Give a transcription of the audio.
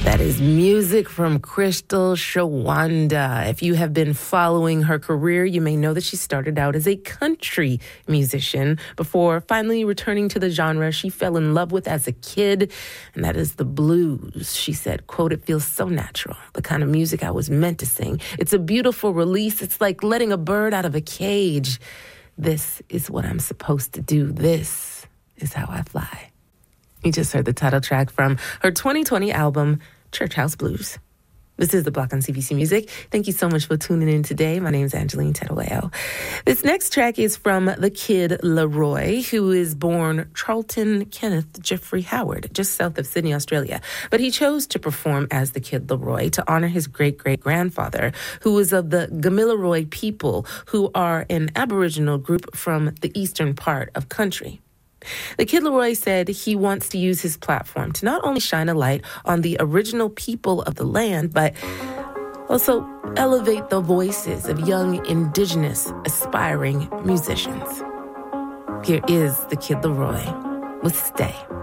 That is music from Crystal Shawanda. If you have been following her career, you may know that she started out as a country musician before finally returning to the genre she fell in love with as a kid, and that is the blues. She said, quote, "It feels so natural, the kind of music I was meant to sing. It's a beautiful release. It's like letting a bird out of a cage. This is what I'm supposed to do. This is how I fly." You just heard the title track from her 2020 album, Church House Blues. This is The Block on CBC Music. Thank you so much for tuning in today. My name is Angeline Terueo. This next track is from the Kid Laroi, who is born Charlton Kenneth Jeffrey Howard, just south of Sydney, Australia. But he chose to perform as the Kid Laroi to honor his great-great-grandfather, who was of the Gamilaroi people, who are an Aboriginal group from the eastern part of country. The Kid Laroi said he wants to use his platform to not only shine a light on the original people of the land, but also elevate the voices of young Indigenous aspiring musicians. Here is the Kid Laroi with Stay.